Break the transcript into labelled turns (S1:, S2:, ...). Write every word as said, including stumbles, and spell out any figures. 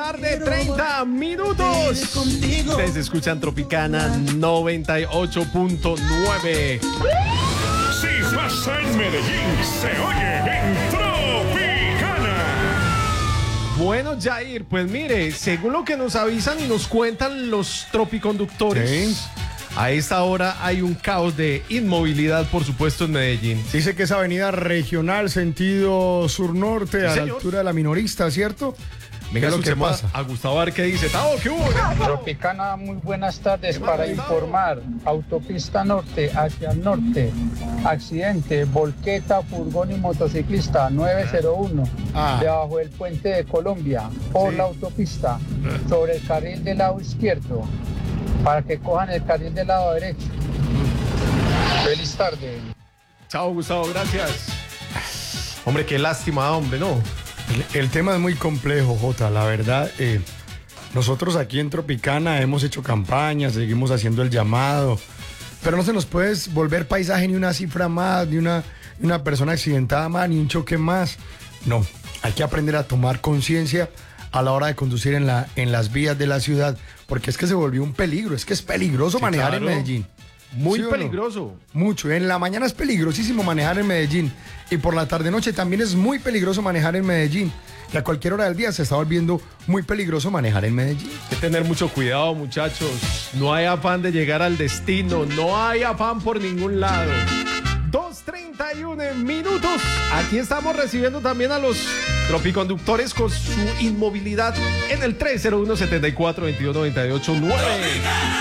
S1: tarde, treinta minutos. Ustedes escuchan Tropicana noventa y ocho punto nueve.
S2: Si pasa en Medellín, se oye en Tropicana.
S1: Bueno, Jair, pues mire, según lo que nos avisan y nos cuentan los tropiconductores, ¿sí? A esta hora hay un caos de inmovilidad, por supuesto, en Medellín.
S3: Dice que es avenida regional, sentido sur-norte, sí, a señor. La altura de la Minorista, ¿cierto?
S1: Venga, lo que pasa. A Gustavo, a ver qué dice. ¡Tao, qué hubo!
S4: Tropicana, muy buenas tardes. Para informar, autopista norte hacia el norte, accidente, volqueta, furgón y motociclista nueve cero uno, ah. debajo del puente de Colombia, por sí. la autopista, sobre el carril del lado izquierdo, para que cojan el carril del lado derecho. Feliz tarde.
S1: Chao, Gustavo, gracias. Hombre, qué lástima, hombre, ¿no?
S3: El, el tema es muy complejo, Jota, la verdad. Eh, nosotros aquí en Tropicana hemos hecho campañas, seguimos haciendo el llamado, pero no se nos puede volver paisaje ni una cifra más, ni una, ni una persona accidentada más, ni un choque más. No, hay que aprender a tomar conciencia a la hora de conducir en, la, en las vías de la ciudad, porque es que se volvió un peligro, es que es peligroso sí, manejar claro. en Medellín.
S1: Muy ¿sí peligroso.
S3: No? Mucho. En la mañana es peligrosísimo manejar en Medellín. Y por la tarde-noche también es muy peligroso manejar en Medellín. Y a cualquier hora del día se está volviendo muy peligroso manejar en Medellín.
S1: Hay que tener mucho cuidado, muchachos. No hay afán de llegar al destino. No hay afán por ningún lado. dos treinta y uno minutos. Aquí estamos recibiendo también a los tropiconductores con su inmovilidad en el tres cero uno, siete cuatro, dos uno nueve ocho nueve.